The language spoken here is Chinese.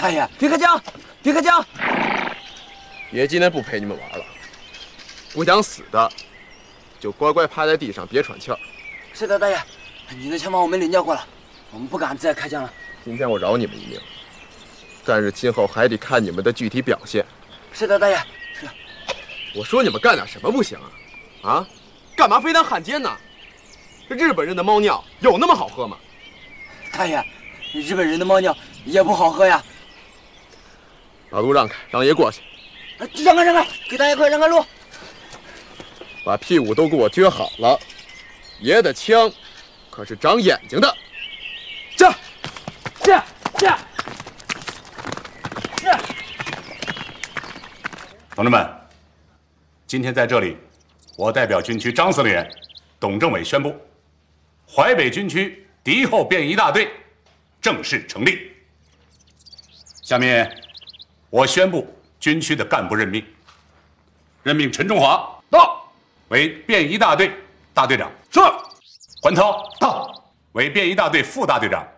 大爷，别开枪，别开枪！ 爷今天不陪你们玩了，不想死的，就乖乖趴在地上，别喘气儿。 是的，大爷，你的枪把我们领教过了，我们不敢再开枪了。 今天我饶你们一命，但是今后还得看你们的具体表现。 是的，大爷。是。 我说你们干点什么不行啊？啊，干嘛非当汉奸呢？这日本人的猫尿有那么好喝吗？ 大爷，日本人的猫尿也不好喝呀。 把路让开，让爷过去。 让开，让开，给大爷快让开路。 把屁股都给我撅好了，爷的枪可是长眼睛的。驾！ 驾！驾！是。 同志们，今天在这里，我代表军区张司令员董政委宣布，淮北军区敌后便衣大队正式成立。下面，我宣布军区的干部任命。任命陈中华到为便衣大队大队长。是。环涛到为便衣大队副大队长。